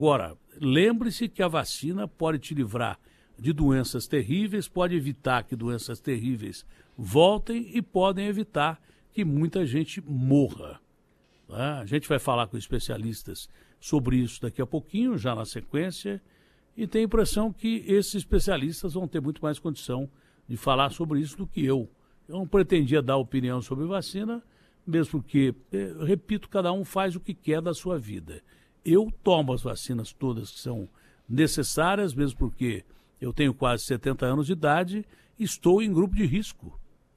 Agora, lembre-se que a vacina pode te livrar de doenças terríveis, pode evitar que doenças terríveis voltem e podem evitar que muita gente morra. Tá? A gente vai falar com especialistas sobre isso daqui a pouquinho, já na sequência, e tenho a impressão que esses especialistas vão ter muito mais condição de falar sobre isso do que eu. Eu não pretendia dar opinião sobre vacina, mesmo porque, repito, cada um faz o que quer da sua vida. Eu tomo as vacinas todas que são necessárias, mesmo porque eu tenho quase 70 anos de idade e estou em grupo de risco.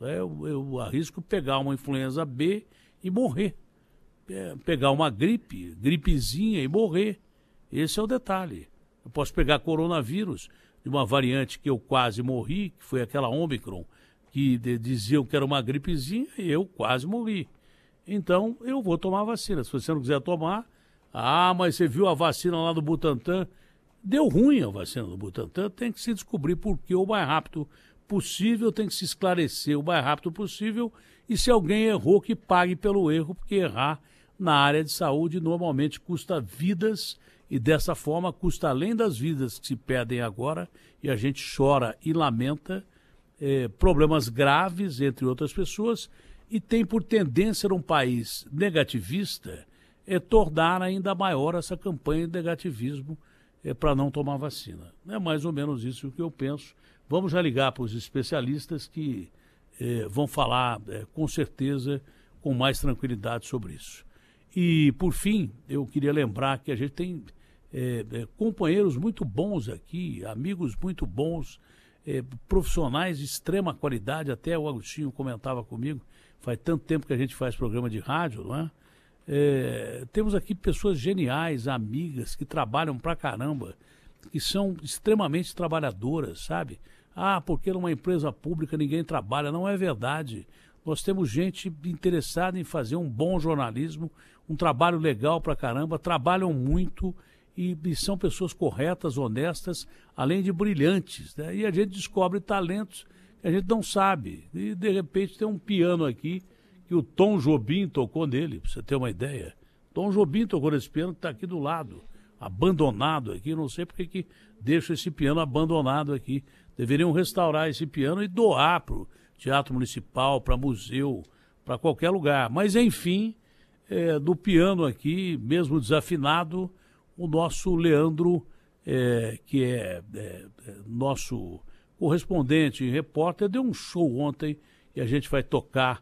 Eu arrisco pegar uma influenza B e morrer. Pegar uma gripezinha e morrer. Esse é o detalhe. Eu posso pegar coronavírus de uma variante que eu quase morri, que foi aquela Ômicron, que diziam que era uma gripezinha e eu quase morri. Então, eu vou tomar a vacina. Se você não quiser tomar, mas você viu a vacina lá do Butantan? Deu ruim a vacina do Butantan, tem que se descobrir por que o mais rápido possível, tem que se esclarecer o mais rápido possível, e se alguém errou, que pague pelo erro, porque errar na área de saúde normalmente custa vidas, e dessa forma custa além das vidas que se perdem agora, e a gente chora e lamenta, problemas graves entre outras pessoas, e tem por tendência num país negativista tornar ainda maior essa campanha de negativismo para não tomar vacina. É mais ou menos isso que eu penso. Vamos já ligar para os especialistas que vão falar com certeza com mais tranquilidade sobre isso. E, por fim, eu queria lembrar que a gente tem companheiros muito bons aqui, amigos muito bons, profissionais de extrema qualidade, até o Agostinho comentava comigo, faz tanto tempo que a gente faz programa de rádio, não é? Temos aqui pessoas geniais, amigas, que trabalham pra caramba, que são extremamente trabalhadoras, sabe? Porque numa empresa pública ninguém trabalha. Não é verdade. Nós temos gente interessada em fazer um bom jornalismo, um trabalho legal pra caramba, trabalham muito e são pessoas corretas, honestas, além de brilhantes, né? E a gente descobre talentos que a gente não sabe. E, de repente, tem um piano aqui que o Tom Jobim tocou nele, para você ter uma ideia. Tom Jobim tocou nesse piano que está aqui do lado, abandonado aqui. Não sei porque que deixa esse piano abandonado aqui. Deveriam restaurar esse piano e doar para o Teatro Municipal, para museu, para qualquer lugar. Mas, enfim, do piano aqui, mesmo desafinado, o nosso Leandro, que é nosso correspondente e repórter, deu um show ontem e a gente vai tocar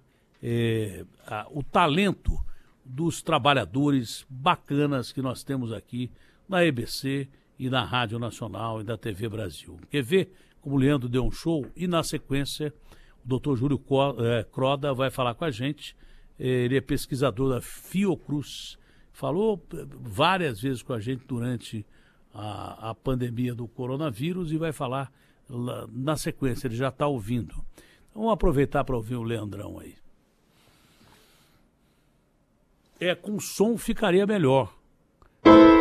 o talento dos trabalhadores bacanas que nós temos aqui na EBC e na Rádio Nacional e da TV Brasil. Quer ver como o Leandro deu um show? E na sequência, o doutor Júlio Croda vai falar com a gente. Ele é pesquisador da Fiocruz, falou várias vezes com a gente durante a pandemia do coronavírus e vai falar na sequência, ele já está ouvindo. Vamos aproveitar para ouvir o Leandrão aí. Com som ficaria melhor.